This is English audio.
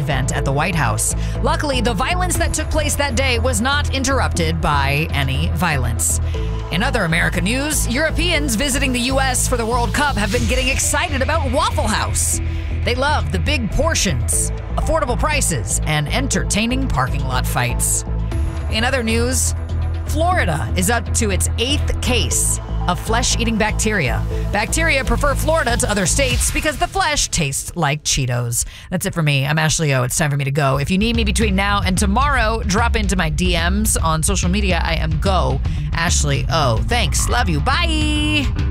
event at the White House. Luckily, the violence that took place that day was not interrupted by any violence. In other American news, Europeans visiting the U.S. for the World Cup have been getting excited about Waffle House. They love the big portions, affordable prices, and entertaining parking lot fights. In other news, Florida is up to its 8th case of flesh-eating bacteria. Bacteria prefer Florida to other states because the flesh tastes like Cheetos. That's it for me. I'm Ashley O. It's time for me to go. If you need me between now and tomorrow, drop into my DMs on social media. I am Go Ashley O. Thanks. Love you. Bye.